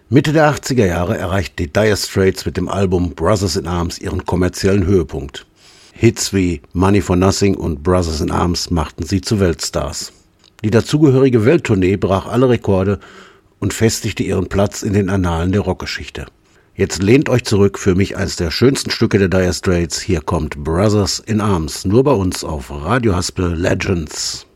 Mitte der 80er Jahre erreichten die Dire Straits mit dem Album Brothers in Arms ihren kommerziellen Höhepunkt. Hits wie Money for Nothing und Brothers in Arms machten sie zu Weltstars. Die dazugehörige Welttournee brach alle Rekorde und festigte ihren Platz in den Annalen der Rockgeschichte. Jetzt lehnt euch zurück, für mich eines der schönsten Stücke der Dire Straits. Hier kommt Brothers in Arms, nur bei uns auf Radio Haspel Legends.